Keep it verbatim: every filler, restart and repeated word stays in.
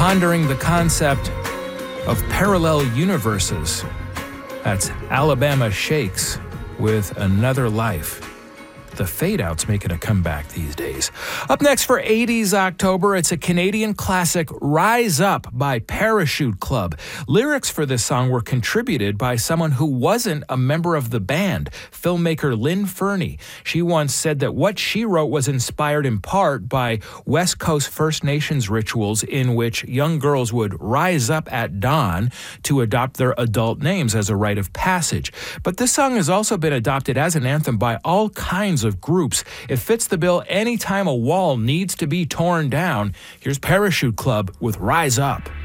pondering the concept of parallel universes. That's Alabama Shakes with Another Life. The fade-outs making a comeback these days. Up next for eighties October, it's a Canadian classic, Rise Up by Parachute Club. Lyrics for this song were contributed by someone who wasn't a member of the band, filmmaker Lynn Fernie. She once said that what she wrote was inspired in part by West Coast First Nations rituals in which young girls would rise up at dawn to adopt their adult names as a rite of passage. But this song has also been adopted as an anthem by all kinds of groups. It fits the bill anytime a wall needs to be torn down. Here's Parachute Club with Rise Up.